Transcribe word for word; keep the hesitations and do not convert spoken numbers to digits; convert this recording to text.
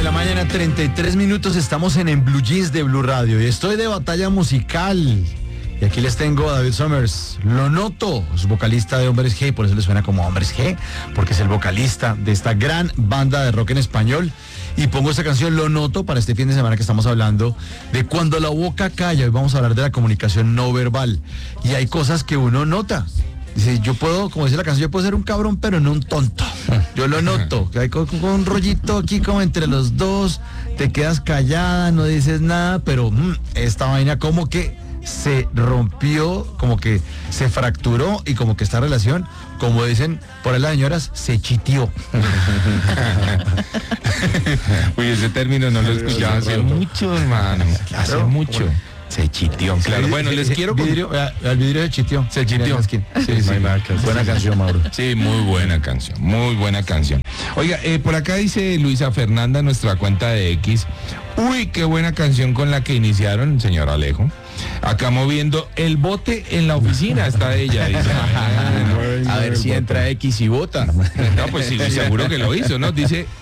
la mañana, treinta y tres minutos, estamos en En Blue Jeans de Blue Radio y estoy de batalla musical. Y aquí les tengo a David Summers. Lo noto, es vocalista de Hombres G, por eso le suena como Hombres G, porque es el vocalista de esta gran banda de rock en español. Y pongo esta canción, Lo Noto, para este fin de semana que estamos hablando de cuando la boca calla. Hoy vamos a hablar de la comunicación no verbal. Y hay cosas que uno nota. Dice, yo puedo, como dice la canción, yo puedo ser un cabrón, pero no un tonto. Yo lo noto, que hay con, con un rollito aquí como entre los dos, te quedas callada, no dices nada, pero mmm, esta vaina como que se rompió, como que se fracturó y como que esta relación, como dicen por ahí las señoras, se chitió. Uy, ese término no lo escuchaba hace mucho, hermano. Hace mucho. Se chitió, claro. Bueno, les quiero... Vidrio, el vidrio se chitió. Se chitió. Sí, sí, sí. Buena canción, Mauro. Sí, muy buena canción, muy buena canción. Oiga, eh, por acá dice Luisa Fernanda, nuestra cuenta de X. Uy, qué buena canción con la que iniciaron, señor Alejo. Acá moviendo el bote en la oficina está ella. Dice, a ver si entra X y vota. No, pues sí, seguro que lo hizo, ¿no? Dice...